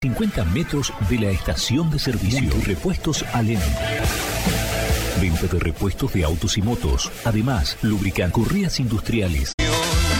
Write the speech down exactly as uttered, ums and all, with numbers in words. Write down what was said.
cincuenta metros de la estación de servicio. Repuestos Alem. Venta de repuestos de autos y motos. Además, lubrican correas industriales.